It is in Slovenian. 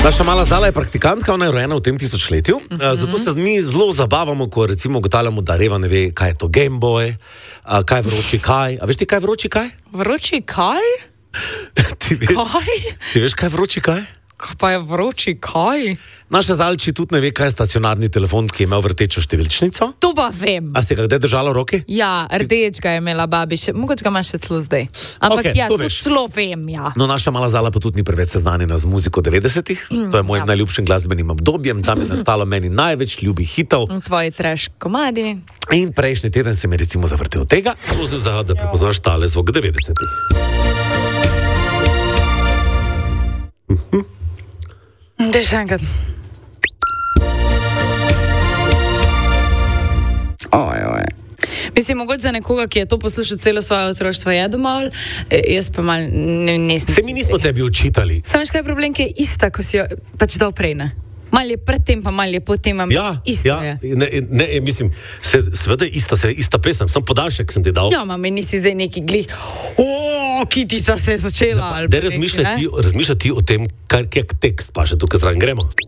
Naša mala Zala je praktikantka, ona je rojena v tem tisočletju, zato se mi zelo zabavamo, ko recimo ugotavljamo, da Reva ne ve, kaj je to Game Boy, kaj je vroči kaj. A veš ti, kaj je vroči kaj? Vroči kaj? Ti veš, kaj je vroči kaj? Kaj pa je vroči kaj? Naša Zalči tudi ne ve, kaj je stacionarni telefon, ki je imel vrtečo številčnico. To pa vem. A si ga kdaj držala v roki? Ja, rdeč ga je imela babi, mogoče ga ima še celo zdaj. Ampak Okej, ja, to to veš. celo vem, ja. No, naša mala Zala pa tudi ni preveč seznanjena z muziko 90-ih. To je mojim najljubšim glasbenim obdobjem, tam je nastalo meni največ ljubih hitov. Tvoji trash komadi. In prejšnji teden se mi recimo zavrtel tega, prosil za, da prepoznaš tale zvok 90-ih. Daj še enkrat. Oj. Mislim, mogoče za nekoga, ki je to poslušal celo svoje otroštvo, je dovolj, jaz pa mal nisem. Se mi nismo tebi učitali. Samo veš, kaj je problem, ki je ista, ko si jo pač dal prej, ne? Mal je predtem, pa mal je potem, isto je. Ne, mislim, seveda je ista pesem, sem podaljšek sem ti dal. Ja, meni nisi zdaj neki glih, kitica se je začela. Da razmišljati o tem, kak tekst pa še tukaj zraven gremo.